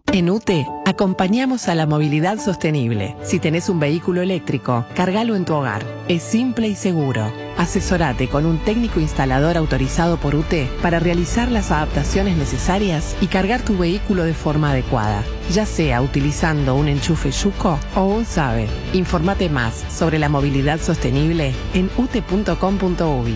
En UTE, acompañamos a la movilidad sostenible. Si tenés un vehículo eléctrico, cargalo en tu hogar. Es simple y seguro. Asesorate con un técnico instalador autorizado por UTE para realizar las adaptaciones necesarias y cargar tu vehículo de forma adecuada, ya sea utilizando un enchufe Yuco o un SABE. Informate más sobre la movilidad sostenible en ute.com.uy.